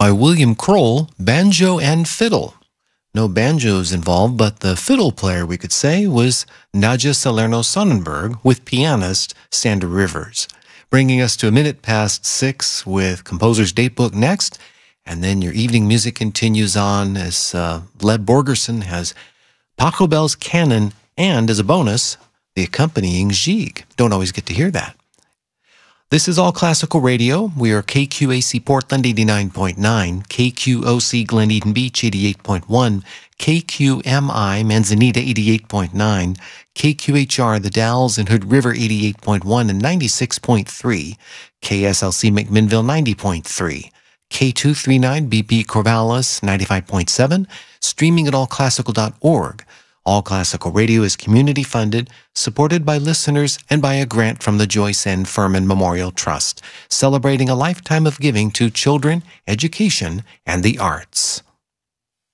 by William Kroll, Banjo and Fiddle. No banjos involved, but the fiddle player, we could say, was Nadja Salerno Sonnenberg with pianist Sandra Rivers. Bringing us to 6:01 with Composer's Datebook next, and then your evening music continues on as Leb Borgerson has Pachelbel's Canon, and as a bonus, the accompanying Gigue. Don't always get to hear that. This is All Classical Radio. We are KQAC Portland 89.9, KQOC Glen Eden Beach 88.1, KQMI Manzanita 88.9, KQHR The Dalles and Hood River 88.1 and 96.3, KSLC McMinnville 90.3, K239 BP Corvallis 95.7, streaming at allclassical.org. All Classical Radio is community-funded, supported by listeners, and by a grant from the Joyce N. Furman Memorial Trust, celebrating a lifetime of giving to children, education, and the arts.